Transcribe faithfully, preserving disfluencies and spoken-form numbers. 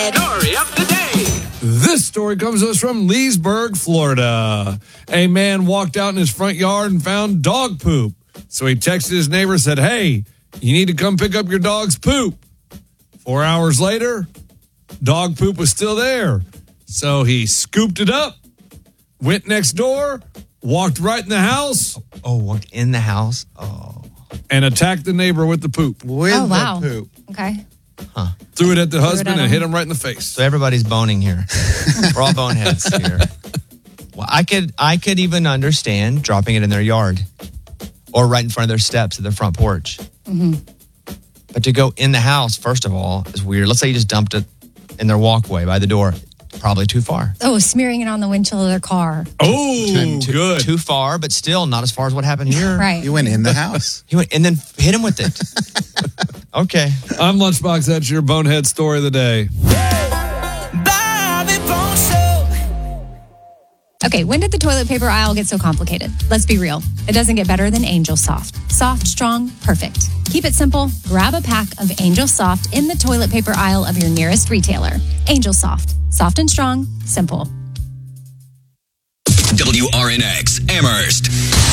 Story of the day. This story comes to us from Leesburg, Florida. A man walked out in his front yard and found dog poop. So he texted his neighbor and said, hey, you need to come pick up your dog's poop. Four hours later, dog poop was still there. So he scooped it up, went next door, walked right in the house. Oh, walked in the house? Oh. And attacked the neighbor with the poop. With oh, wow. the poop. Okay. Huh. Threw it at the husband at and him. hit him right in the face. So everybody's boning here. We're all boneheads here. Well, I could I could even understand dropping it in their yard or right in front of their steps at their front porch. Mm-hmm. But to go in the house, first of all, is weird. Let's say you just dumped it in their walkway by the door. Probably too far. Oh, smearing it on the windshield of their car. Oh, too, too, good. Too far, but still not as far as what happened here. Right. You went in the house. He went and then hit him with it. Okay. I'm Lunchbox. That's your bonehead story of the day. Okay, when did the toilet paper aisle get so complicated? Let's be real. It doesn't get better than Angel Soft. Soft, strong, perfect. Keep it simple. Grab a pack of Angel Soft in the toilet paper aisle of your nearest retailer. Angel Soft. Soft and strong. Simple. W R N X Amherst.